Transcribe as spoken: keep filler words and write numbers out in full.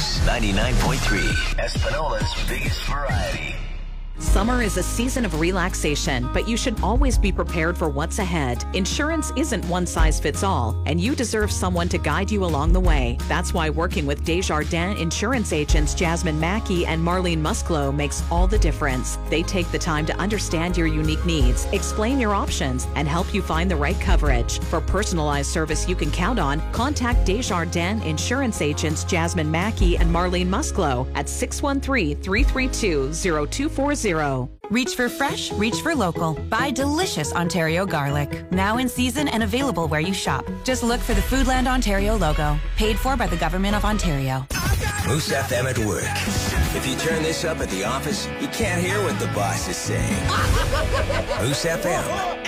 Moose ninety-nine point three, Espanola's biggest variety. Summer is a season of relaxation, but you should always be prepared for what's ahead. Insurance isn't one size fits all, and you deserve someone to guide you along the way. That's why working with Desjardins insurance agents Jasmine Mackey and Marlene Musclo makes all the difference. They take the time to understand your unique needs, explain your options, and help you find the right coverage. For personalized service you can count on, contact Desjardins insurance agents Jasmine Mackey and Marlene Musclo at six one three, three three two, zero two four zero. Reach for fresh, reach for local. Buy delicious Ontario garlic. Now in season and available where you shop. Just look for the Foodland Ontario logo. Paid for by the Government of Ontario. Moose F M at work. If you turn this up at the office, you can't hear what the boss is saying. Moose F M.